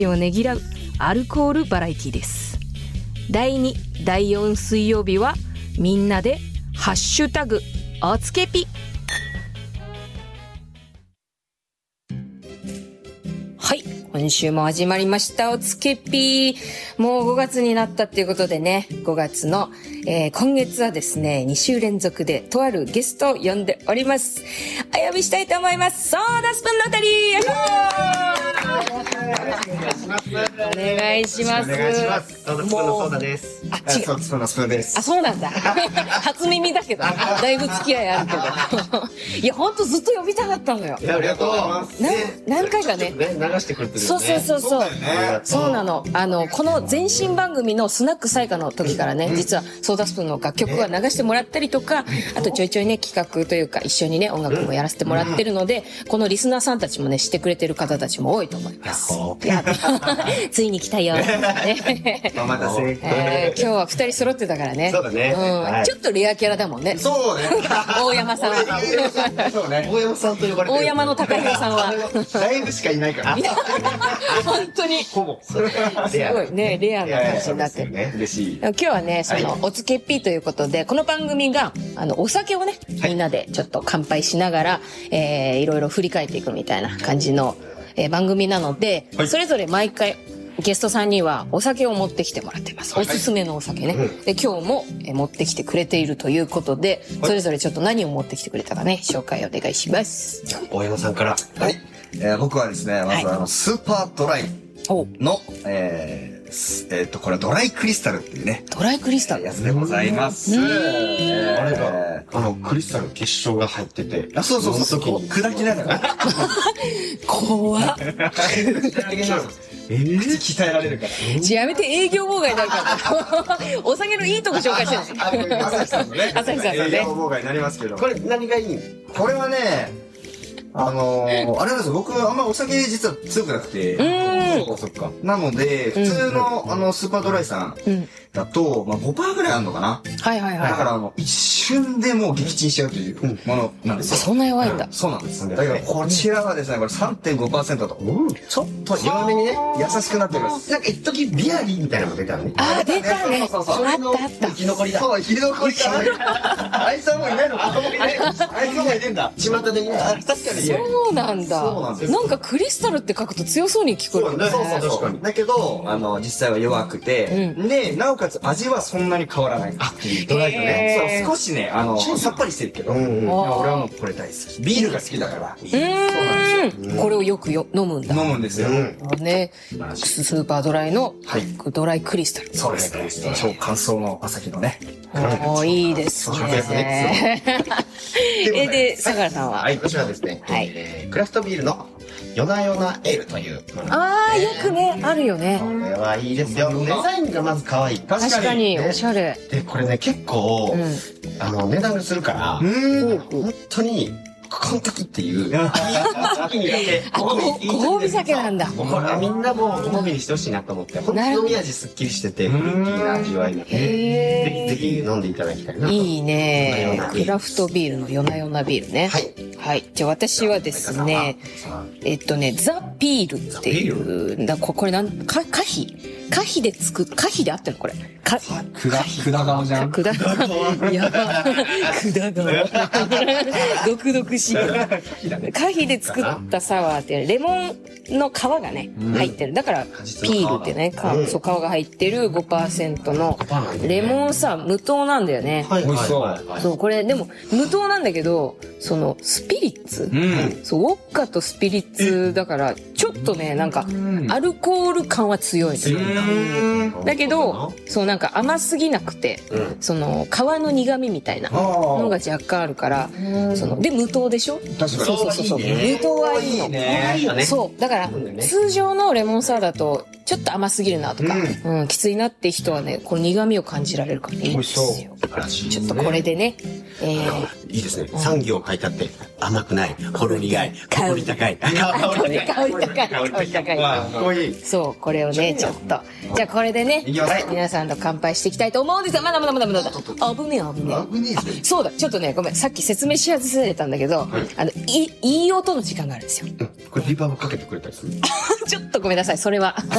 をねぎらうアルコールバラエティです。第2、第4水曜日はみんなでハッシュタグおつけぴ。はい、今週も始まりましたおつけぴ。もう5月になったっていうことでね、5月の、今月はですね2週連続でとあるゲストを呼んでおります。お呼びしたいと思います。ソーダスプーンのあたり、お願いします。 お願いします。ソーダスプーンのソーダです。 あ、違う。 ソーダスプーンのスプーンです。 あ、そうなんだ。初耳だけど、だいぶ付き合いあるけど。いや、ほんとずっと呼びたかったのよ。 いや、ありがとうございます。 何回かね。 流してくれてるよね。 そう。そうなの。この前身番組のスナックサイカの時からね、実はソーダスプーンの楽曲は流してもらったりとか、あとちょいちょいね、企画というか一緒にね、音楽もやらせてもらってるので、このリスナーさんたちもね、知ってくれてる方たちも多いと思います。ついに来たよ。 お待たせ。 今日は2人揃ってたからね。 そうだね。 ちょっとレアキャラだもんね。 そうね。 大山さんは。 そうね。大山さんと呼ばれてる。 大山の高弘さんは。 だいぶしかいないから。 本当に。 ほぼ。すごいね、レアな感じになってる。 嬉しい。 今日はね、おつけっぴーということで、この番組が、お酒をね、みんなでちょっと乾杯しながら、いろいろ振り返っていくみたいな感じの、番組なので、それぞれ毎回、ゲストさんにはお酒を持ってきてもらってます。おすすめのお酒ね。で、今日も持ってきてくれているということで、それぞれちょっと何を持ってきてくれたかね、紹介お願いします。 大山さんから。 はい。僕はですね、まずスーパードライの、これはドライクリスタルっていうね。 ドライクリスタルやつでございます。 あれが、クリスタル結晶が入ってて。 あ、そう。砕きながら。 怖っ。 鍛えられるから。 やめて、営業妨害になるから。お酒のいいとこ紹介してる。 朝日さんのね。 朝日さんのね。 営業妨害になりますけど。 これ何がいい？ これはね、あれなんですよ。僕あんまお酒実は強くなくて。 そっか。 なので、普通のスーパードライさんだと、5% ぐらいあるのかな。 はい。 だから一瞬でもう撃沈しちゃうというものなんですよ。 そんな弱いんだ。 そうなんです。だけどこちらはですね、これ 3.5% と。ちょっと弱めにね、優しくなってます。 なんか一時ビアリーみたいなの出たね。 あ、出たね。 そう。 あった。 生き残りだ。 そう、生き残りか。あいつはもういないのか。あいつはもういねえんだ。 巷でみんな、確かに。 そうなんだ。 そうなんです。 なんかクリスタルって書くと強そうに聞こえるね。 そう。だけど、実際は弱くて、で、なおかつ味はそんなに変わらない。 あ、ドライとね。 そう、少しね、さっぱりしてるけど、俺はもうこれ大好き。ビールが好きだから。そうなんですよ。 これをよく飲むんだ。 飲むんですよ。 ね。スーパードライのドライクリスタル。 そうですね。超乾燥の朝日のね。 いいですね。で、相良さんは？ はい、私はですね、クラフトビールの夜な夜なエールというもの。 ああ、よくね、あるよね。 これはいいですよ。デザインがまず可愛い。 確かに、おしゃれ。 で、これね、結構、値段がするから、本当に、この時っていう、時にだけ、 ご褒美酒なんだ。 これみんなもご褒美にしてほしいなと思って、本当に飲み味すっきりしてて、フルーティーな味わいなので、ぜひ飲んでいただきたいなと。 いいね。クラフトビールの夜な夜なビールね。はい。じゃあ私はですね、ザ・ピールっていう、これ可否で可否で合ってるのこれ。 果川じゃん。 果川。やば。果川。毒々しい。可否で作ったサワーってレモンの皮がね、入ってる。だから、ピールってね、そう、皮が入ってる 5% の、レモンさ、無糖なんだよね。 美味しそう。 そう、これ、でも、無糖なんだけど、スピリッツ、そう、ウォッカとスピリッツだから、ちょっとね、なんか、アルコール感は強いの。だけど、そう、なんか甘すぎなくて、皮の苦味みたいなのが若干あるから、で、無糖でしょ？ 確かに。 そう。無糖はいいの。 いいよね。 そう。だから、通常のレモンサワーだと、 ちょっと甘すぎるなとか、きついなって人はね、この苦味を感じられるからいいんですよ。ちょっとこれでね、 いいですね。産業書いてあって、甘くない、ほろ苦い、香り高い。香り高い。かっこいい。 そう、これをね、ちょっと。じゃあこれでね、皆さんと乾杯していきたいと思うんですよ。まだ。危ねえ。そうだ、ちょっとね、ごめん、さっき説明し忘れたんだけど、いい音の時間があるんですよ。 これリバーブかけてくれたりする？ ちょっとごめんなさい、それは。